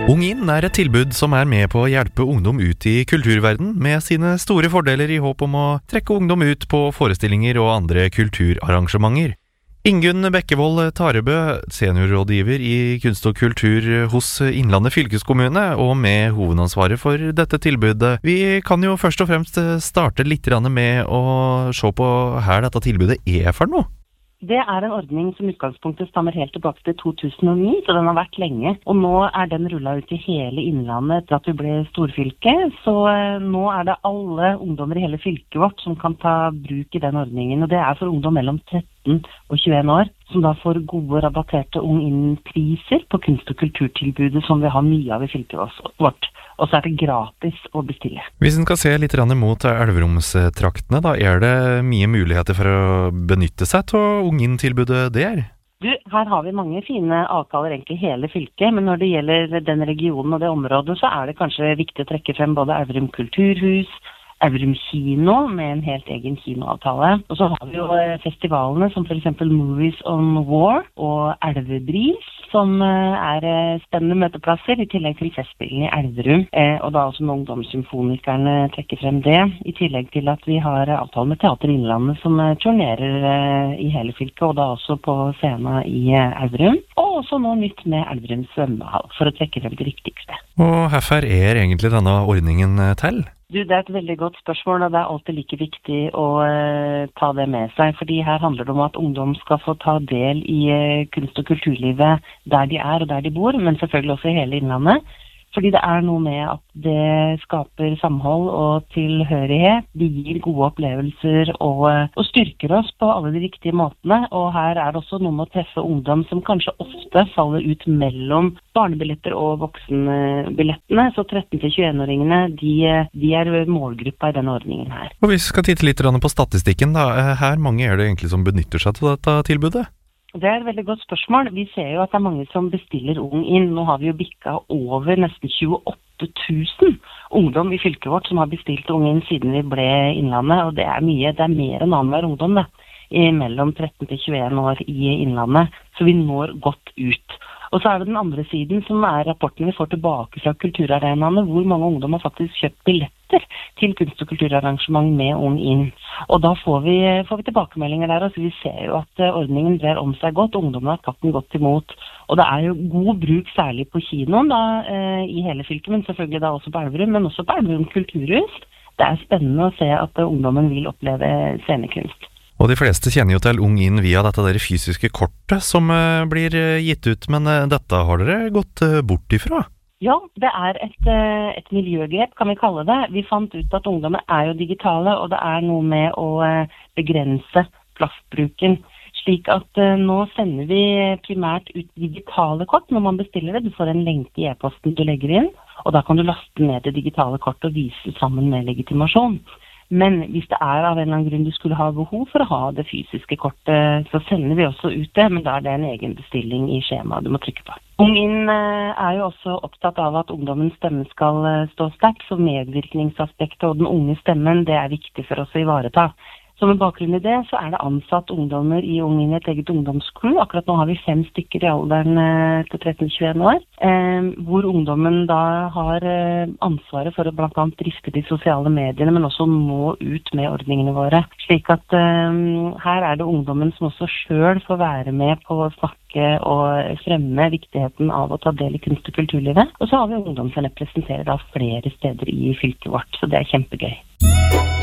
Ung Inn et tilbud som med på å hjelpe ungdom ut I kulturverden med sine store fordeler I håp om å trekke ungdom ut på forestillinger og andre kulturarrangementer. Ingunn Bekkevold Tarebø, seniorrådgiver I kunst og kultur hos Innlandet fylkeskommune og med hovedansvaret for dette tilbudet. Vi kan jo først og fremst starte litt med å se på her dette tilbudet for noe. Det en ordning som utgangspunktet stammer helt tilbake til 2009, så den har vært lenge. Og nå den rullet ut I hele Innlandet etter at vi ble storfylke, så nå det alle ungdommer I hele fylket vårt som kan ta bruk I den ordningen. Og det for ungdom mellom 13 og 21 år, som da får gode rabatterte Ung Inn-priser på kunst- og kulturtilbudet som vi har mye av I fylket vårt. Og så det gratis å bestille. Hvis en skal se litt mot Elverumstraktene, da det mye muligheter for å benytte seg av Ung Inn-tilbudet der? Du, her har vi mange fine avtaler egentlig I hele fylket, men når det gjelder den regionen og det området, så det kanskje viktig å trekke frem både Elverum kulturhus, Elverum kino med en helt egen kinoavtale. Og så har vi jo festivalene som for eksempel Movies on War og Elvebris, som spennende møteplasser I tillegg til festspillene I Elverum. Og da også med ungdomssymfonikerne trekker frem det, I tillegg til at vi har avtale med Teater Innlandet som turnerer I hele fylket, og da også på scenen I Elverum. Og også nå nytt med Elverum svømmehall, for å trekke frem det viktigste. Og hvorfor egentlig denne ordningen til? Du, det et veldig godt spørsmål, og det alltid like viktig å ta det med seg, fordi her handler det om at ungdom skal få ta del I kunst- og kulturlivet der de og der de bor, men selvfølgelig også I hele Innlandet. Fordi det noe med at det skaper samhold og tilhørighet, det gir gode opplevelser og styrker oss på alle de riktige måtene. Og her det også noe med å treffe ungdom som kanskje ofte faller ut mellom barnebilletter og voksenbillettene. Så 13-21-åringene, de målgruppa I denne ordningen her. Og hvis vi skal titte litt på statistikken da, her mange det egentlig som benytter seg til dette tilbudet? Det et veldig godt spørsmål. Vi ser jo at det mange som bestiller Ung Inn. Nå har vi jo bikket over nesten 28 000 ungdom I fylket vårt som har bestilt Ung Inn siden vi ble Innlandet, og det mye. Det mer enn annenhver ungdom I mellom 13 til 21 år I Innlandet, så vi når godt ut. Og så det den andre siden som rapporten vi får tilbake fra kulturarenaene, hvor mange ungdom har faktisk kjøpt billetter til kunst- og kulturarrangement med Ung Inn. Og da får vi tilbakemeldinger der, og så vi ser jo at ordningen brer om seg godt, ungdommen har tatt den godt imot. Og det jo god bruk særlig på kinoen da, I hele fylket, men selvfølgelig da også på Elverum, men også på Elverum kulturhus. Det spennende å se at ungdommen vil oppleve scenekunst. Og de fleste kjenner jo til Ung Inn via dette der fysiske kortet som blir gitt ut, men dette har dere gått bort ifra? Ja, det et miljøgrep, kan vi kalle det. Vi fant ut at ungdommer jo digitale, og det noe med å begrense plastbruken. Slik at nå sender vi primært ut digitale kort når man bestiller det. Du får en lenke I e-posten du legger inn, og da kan du laste ned det digitale kortet og vise sammen med legitimasjon. Men hvis det av en eller annen grunn du skulle ha behov for å ha det fysiske kortet, så sender vi også ut det, men da det en egen bestilling I skjemaet du må trykke på. Ung Inn jo også opptatt av at ungdommens stemme skal stå sterkt, så medvirkningsaspektet og den unge stemmen, det viktig for oss å ivareta. Så med bakgrunn I det, så det ansatt ungdommer I Ung Inn I et eget ungdomscrew. Akkurat nå har vi 5 stykker I alderen til 13-21 år, hvor ungdommen da har ansvaret for å blant annet drifte de sosiale mediene, men også nå ut med ordningene våre. Slik at her det ungdommen som også selv får være med på å snakke og fremme viktigheten av å ta del I kunst- og kulturlivet. Og så har vi ungdom som representerer da flere steder I fylket vårt, så det kjempegøy.